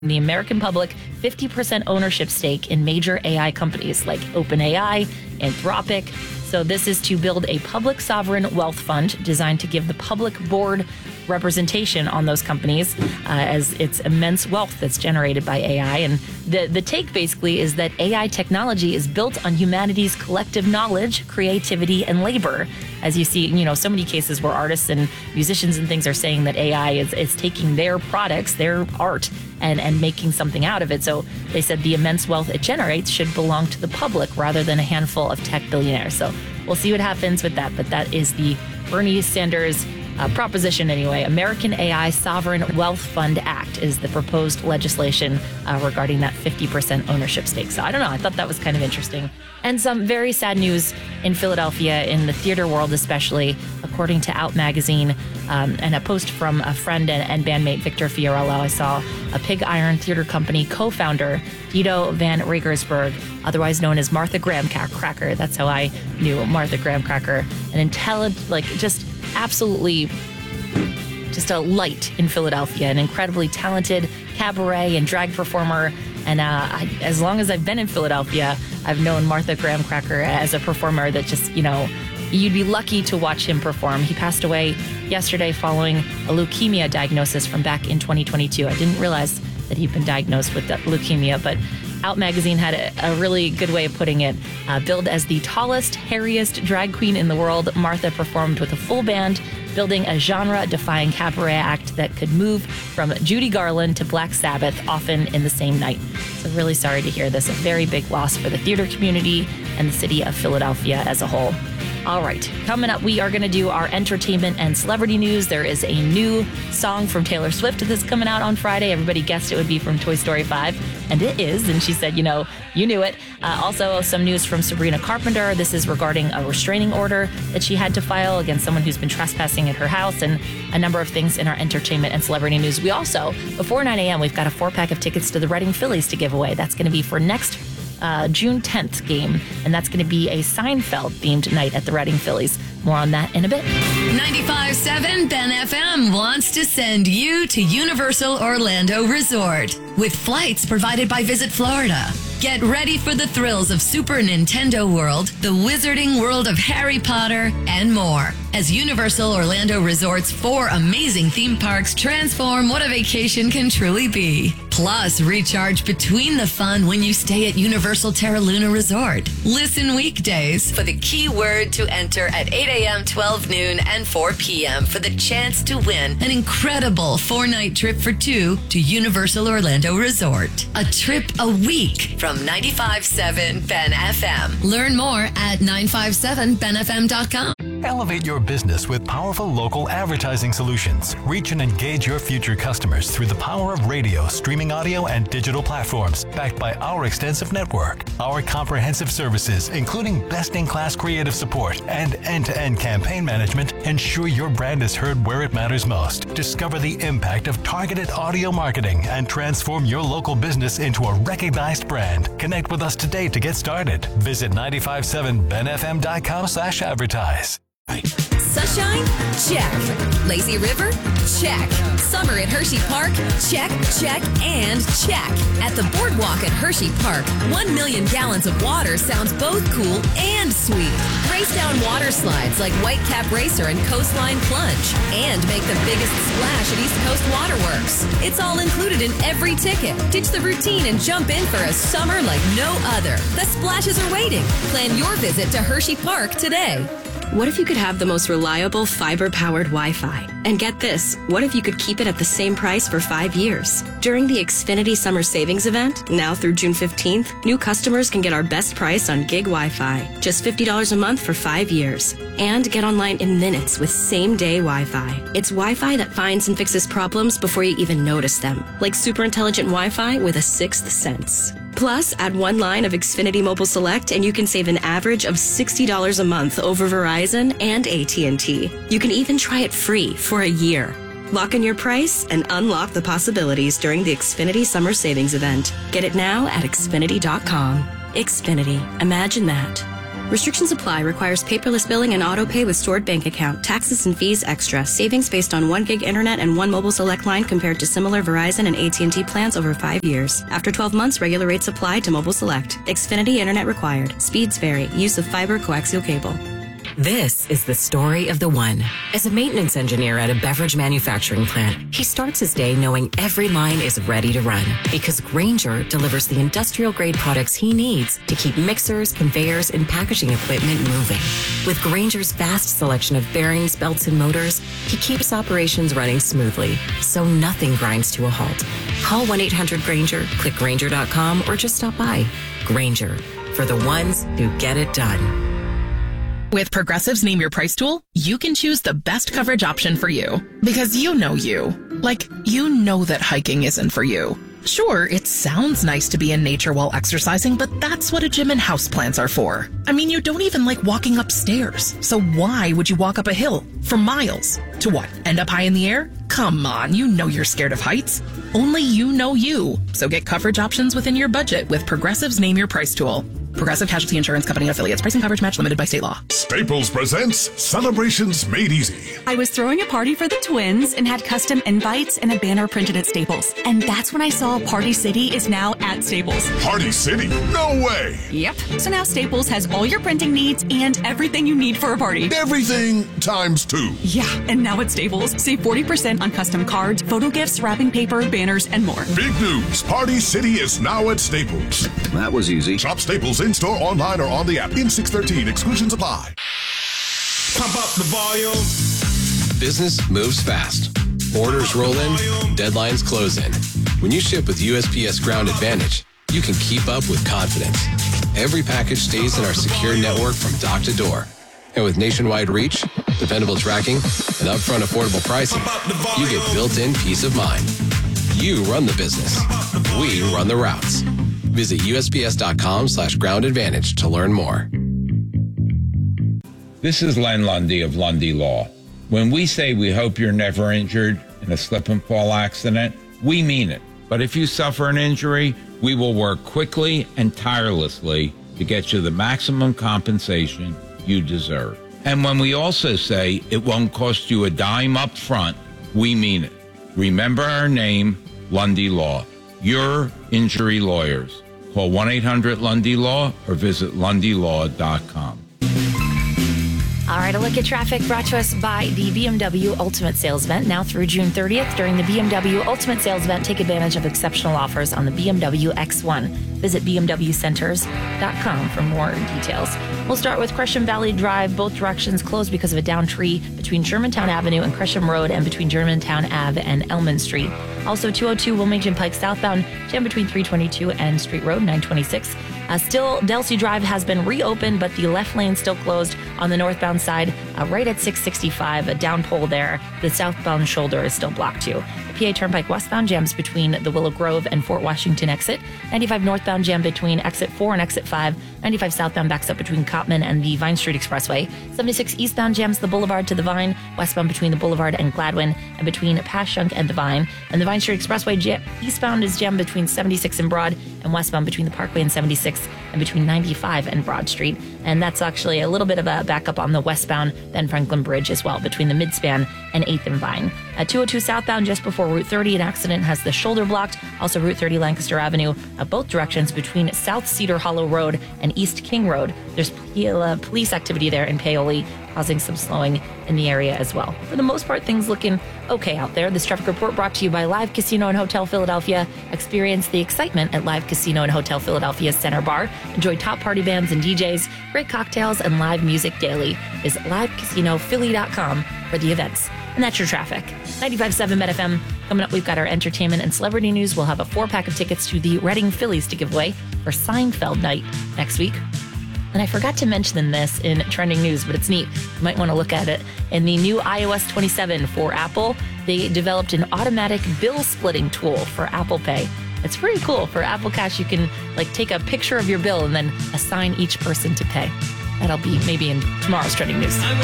the American public 50% ownership stake in major AI companies like OpenAI, Anthropic. So this is to build a public sovereign wealth fund designed to give the public board representation on those companies as it's immense wealth that's generated by AI. And the take basically is that AI technology is built on humanity's collective knowledge, creativity, and labor. As you see, so many cases where artists and musicians and things are saying that AI is taking their products, their art, and making something out of it. So they said the immense wealth it generates should belong to the public rather than a handful of tech billionaires. So we'll see what happens with that. But that is the Bernie Sanders proposition anyway. American AI Sovereign Wealth Fund Act is the proposed legislation regarding that 50% ownership stake. So I don't know. I thought that was kind of interesting. And some very sad news in Philadelphia, in the theater world especially, according to Out Magazine, and a post from a friend and bandmate, Victor Fiorello. I saw a Pig Iron Theater Company co-founder, Guido van Regensburg, otherwise known as Martha Graham Cracker. That's how I knew Martha Graham Cracker. An intelligent, just absolutely just a light in Philadelphia, an incredibly talented cabaret and drag performer. And as long as I've been in Philadelphia, I've known Martha Graham Cracker as a performer that just, you'd be lucky to watch him perform. He passed away yesterday following a leukemia diagnosis from back in 2022. I didn't realize that he'd been diagnosed with leukemia, but Out Magazine had a really good way of putting it. Billed as the tallest, hairiest drag queen in the world, Martha performed with a full band, building a genre-defying cabaret act that could move from Judy Garland to Black Sabbath, often in the same night. So really sorry to hear this. A very big loss for the theater community and the city of Philadelphia as a whole. All right, coming up, we are going to do our entertainment and celebrity news. There is a new song from Taylor Swift that's coming out on Friday. Everybody guessed it would be from Toy Story 5, and it is. And she said, you knew it. Also, some news from Sabrina Carpenter. This is regarding a restraining order that she had to file against someone who's been trespassing at her house, and a number of things in our entertainment and celebrity news. We also, before 9 a.m., we've got a 4-pack of tickets to the Reading Phillies to give away. That's going to be for next June 10th game, and that's going to be a Seinfeld-themed night at the Reading Phillies. More on that in a bit. 95.7 Ben FM wants to send you to Universal Orlando Resort with flights provided by Visit Florida. Get ready for the thrills of Super Nintendo World, the Wizarding World of Harry Potter, and more. As Universal Orlando Resort's 4 amazing theme parks transform what a vacation can truly be. Plus, recharge between the fun when you stay at Universal Terra Luna Resort. Listen weekdays for the keyword to enter at 8 a.m., 12 noon, and 4 p.m. for the chance to win an incredible 4-night trip for 2 to Universal Orlando Resort. A trip a week from 95.7 Ben FM. Learn more at 957benfm.com. Elevate your business with powerful local advertising solutions. Reach and engage your future customers through the power of radio, streaming audio, and digital platforms, backed by our extensive network. Our comprehensive services, including best-in-class creative support and end-to-end campaign management, ensure your brand is heard where it matters most. Discover the impact of targeted audio marketing and transform your local business into a recognized brand. Connect with us today to get started. Visit 957benfm.com/advertise. Sunshine? Check. Lazy River? Check. Summer at Hershey Park? Check, check, and check. At the Boardwalk at Hershey Park, 1 million gallons of water sounds both cool and sweet. Race down water slides like Whitecap Racer and Coastline Plunge, and make the biggest splash at East Coast Waterworks. It's all included in every ticket. Ditch the routine and jump in for a summer like no other. The splashes are waiting. Plan your visit to Hershey Park today. What if you could have the most reliable fiber-powered Wi-Fi? And get this, what if you could keep it at the same price for 5 years? During the Xfinity Summer Savings Event, now through June 15th, new customers can get our best price on gig Wi-Fi, just $50 a month for 5 years. And get online in minutes with same-day Wi-Fi. It's Wi-Fi that finds and fixes problems before you even notice them, like super intelligent Wi-Fi with a sixth sense. Plus, add 1 line of Xfinity Mobile Select and you can save an average of $60 a month over Verizon and AT&T. You can even try it free for a year. Lock in your price and unlock the possibilities during the Xfinity Summer Savings Event. Get it now at Xfinity.com. Xfinity. Imagine that. Restrictions apply. Requires paperless billing and auto pay with stored bank account. Taxes and fees extra. Savings based on 1 gig internet and 1 mobile select line compared to similar Verizon and AT&T plans over 5 years. After 12 months, regular rates apply to mobile select. Xfinity internet required. Speeds vary. Use of fiber coaxial cable. This is the story of the one. As a maintenance engineer at a beverage manufacturing plant, he starts his day knowing every line is ready to run because Grainger delivers the industrial-grade products he needs to keep mixers, conveyors, and packaging equipment moving. With Grainger's vast selection of bearings, belts, and motors, he keeps operations running smoothly, so nothing grinds to a halt. Call 1-800-GRAINGER, click Grainger.com, or just stop by. Grainger, for the ones who get it done. With Progressive's Name Your Price tool, you can choose the best coverage option for you. Because you know you. Like, you know that hiking isn't for you. Sure, it sounds nice to be in nature while exercising, but that's what a gym and houseplants are for. I mean, you don't even like walking upstairs. So why would you walk up a hill for miles? To what, end up high in the air? Come on, you know you're scared of heights. Only you know you. So get coverage options within your budget with Progressive's Name Your Price tool. Progressive Casualty Insurance Company affiliates. Pricing coverage match limited by state law. Staples presents Celebrations Made Easy. I was throwing a party for the twins and had custom invites and a banner printed at Staples. And that's when I saw Party City is now at Staples. Party City? No way! Yep. So now Staples has all your printing needs and everything you need for a party. Everything times 2. Yeah, and now at Staples, save 40% on custom cards, photo gifts, wrapping paper, banners, and more. Big news! Party City is now at Staples. That was easy. Shop Staples in-store, online, or on the app. In 613, exclusions apply. Pump up the volume. Business moves fast. Orders roll in, deadlines close in. When you ship with USPS Ground Advantage, you can keep up with confidence. Every package stays in our secure network from dock to door. And with nationwide reach, dependable tracking, and upfront affordable pricing, you get built-in peace of mind. You run the business. We run the routes. Visit USPS.com/Ground Advantage to learn more. This is Len Lundy of Lundy Law. When we say we hope you're never injured in a slip and fall accident, we mean it. But if you suffer an injury, we will work quickly and tirelessly to get you the maximum compensation you deserve. And when we also say it won't cost you a dime up front, we mean it. Remember our name, Lundy Law. Your injury lawyers. Call 1-800-LUNDY-LAW or visit LundyLaw.com. All right, a look at traffic brought to us by the BMW Ultimate Sales Event now through June 30th. During the BMW Ultimate Sales Event, take advantage of exceptional offers on the BMW X1. Visit BMWCenters.com for more details. We'll start with Gresham Valley Drive. Both directions closed because of a down tree between Germantown Avenue and Gresham Road and between Germantown Ave and Elman Street. Also, 202 Wilmington Pike southbound, jam between 322 and Street Road 926. Still, Delsey Drive has been reopened, but the left lane still closed on the northbound side, right at 665, a down pole there. The southbound shoulder is still blocked too. The PA Turnpike westbound jams between the Willow Grove and Fort Washington exit. 95 northbound jam between exit 4 and exit 5. 95 southbound backs up between Cottman and the Vine Street Expressway. 76 eastbound jams the Boulevard to the Vine, westbound between the Boulevard and Gladwin, and between Passyunk and the Vine. And the Vine Street Expressway eastbound is jammed between 76 and Broad, and westbound between the Parkway and 76, and between 95 and Broad Street. And that's actually a little bit of a backup on the westbound, then Franklin Bridge as well, between the Midspan and 8th and Vine. At 202 southbound, just before Route 30, an accident has the shoulder blocked. Also Route 30 Lancaster Avenue, both directions between South Cedar Hollow Road and East King Road. There's police activity there in Paoli, causing some slowing in the area as well. For the most part, things looking okay out there. This traffic report brought to you by Live Casino and Hotel Philadelphia. Experience the excitement at Live Casino and Hotel Philadelphia's Center Bar. Enjoy top party bands and DJs, great cocktails, and live music daily. Visit livecasinophilly.com for the events. And that's your traffic. 95.7 Met FM. Coming up, we've got our entertainment and celebrity news. We'll have a 4-pack of tickets to the Reading Phillies to give away for Seinfeld night next week. And I forgot to mention this in trending news, but it's neat. You might want to look at it. In the new iOS 27 for Apple, they developed an automatic bill splitting tool for Apple Pay. It's pretty cool. For Apple Cash, you can take a picture of your bill and then assign each person to pay. That'll be maybe in tomorrow's trending news.